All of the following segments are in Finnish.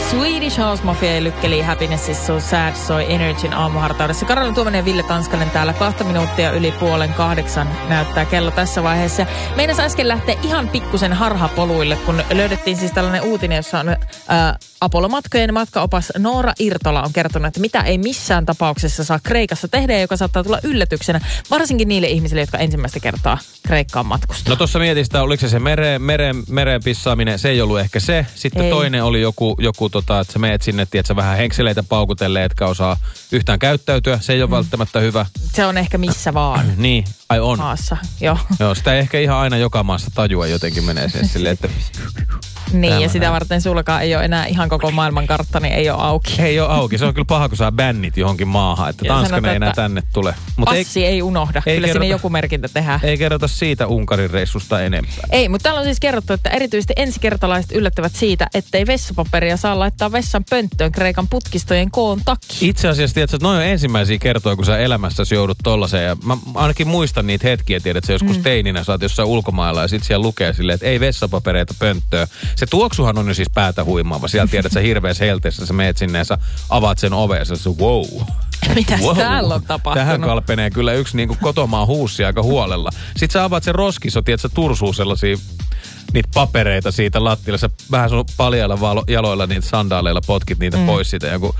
Swedish House Mafia lykkeli Happiness is so sad soi Energyn aamuhartaudessa. Karolin Tuomanen ja Ville Tanskanen täällä 2 minuuttia yli 7:30 näyttää kello tässä vaiheessa. Meinas äsken lähtee ihan pikkusen harhapoluille, kun löydettiin siis tällainen uutinen, jossa on Apollo-matkojen matkaopas Noora Irtola on kertonut, että mitä ei missään tapauksessa saa Kreikassa tehdä, joka saattaa tulla yllätyksenä, varsinkin niille ihmisille, jotka ensimmäistä kertaa Kreikkaan matkustaa. No tuossa mietistä, oliko se mereen pissaaminen, se ei ollut ehkä se. Sitten ei. Toinen oli joku että sä meet sinne, tiedätkö, vähän henkseleitä paukutelee, etkä osaa yhtään käyttäytyä. Se ei ole välttämättä hyvä. Se on ehkä missä vaan. Niin, ai on. Maassa, joo. Joo, sitä ei ehkä ihan aina joka maassa tajua, jotenkin menee sen silleen, että... Niin, ja sitä varten sullakaan ei ole enää ihan koko maailman kartta, niin ei ole auki. Ei ole auki. Se on kyllä paha, kun saa bännit johonkin maahan, että Tanskan ei enää tänne tule. Passi ei unohda. Kyllä sinne joku merkintä tehdään. Ei kerrota siitä Unkarin reissusta enempää. Ei, mutta täällä on siis kerrottu, että erityisesti ensikertalaiset yllättävät siitä, ettei vessapaperia saa laittaa vessan pönttöön Kreikan putkistojen koon takia. Itse asiassa, tiedätkö, että noin on ensimmäisiä kertoja, kun sä elämässäsi joudut tollaiseen. Ja mä ainakin muistan niitä hetkiä, tiedät, että sä joskus teininä saat jossain ulkomailla ja sit siellä lukee silleen, että ei vessapapereita pönttöön. Se tuoksuhan on jo siis päätä huimaava. Siellä tiedät, että sä hirveässä helteessä sä meet sinne ja sä avaat sen oven ja sä wow. Mitäs täällä on tapahtunut? Tähän kalpenee kyllä yksi niinku kotomaan huussi aika huolella. Sitten sä avaat sen roskiso, tiedät, sä tursuu sellaisia niitä papereita siitä lattialla. Sä vähän sun paljailla jaloilla niitä sandaaleilla potkit niitä pois siitä joku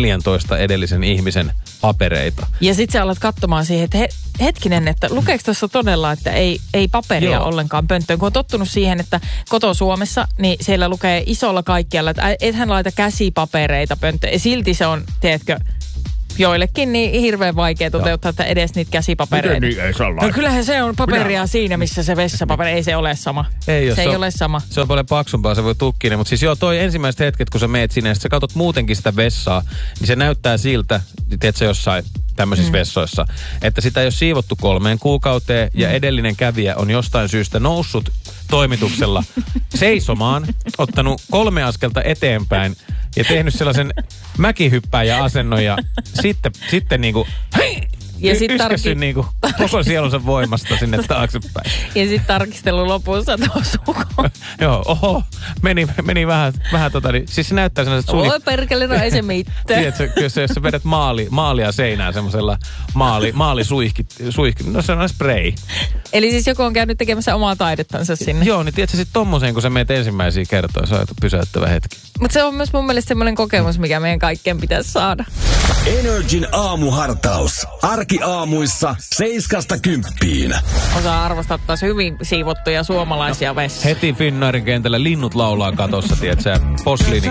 14 edellisen ihmisen papereita. Ja sit sä alat katsomaan siihen, että hetkinen, että lukeeko tuossa todella, että ei paperia ollenkaan pönttöön. Kun on tottunut siihen, että koto Suomessa, niin siellä lukee isolla kaikkialla, että ethän laita käsipapereita pönttöön. Ja silti se on, tiedätkö, joillekin niin hirveän vaikea toteuttaa, että edes niitä käsipapereita. Miten niin ei saa laittaa? No kyllähän se on paperia siinä, missä se vessapaperi. Ei se ole sama. Ei ole sama. Se on paljon paksumpaa, se voi tukkinen. Mutta siis toi ensimmäiset hetket, kun sä meet sinne ja sä katsot muutenkin sitä vessaa, niin se näyttää siltä, tiedätkö jossain tämmöisissä vessoissa, että sitä ei ole siivottu 3 kuukauteen ja edellinen kävijä on jostain syystä noussut toimituksella seisomaan, ottanut 3 askelta eteenpäin ja tehnyt sellaisen mäkihyppääjä-asennon ja sitten niinku yskässyt niinku koko sielunsa voimasta sinne taaksepäin. Ja sitten tarkistelun lopussa tuossa Joo, oho, meni vähän niin, siis se näyttää sellaiset Oi perkele, no ei se mitään. Tiedätkö, jos sä vedät maalia seinään semmoisella maalisuihki, no se on spray. Eli siis joku on käynyt tekemässä omaa taidettansa sinne. Joo, niin tiedätkö sitten tommoseen, kun sä meet ensimmäisiä kertoja, se on pysäyttävä hetki. Mutta se on myös mun mielestä semmoinen kokemus, mikä meidän kaikkien pitäisi saada. Energin aamuhartaus. Arkiaamuissa 7–10. Osaa arvostaa taas hyvin siivottuja suomalaisia vessoja. Heti Finnairin kentällä linnut laulaa katossa, tiedätkö, posliini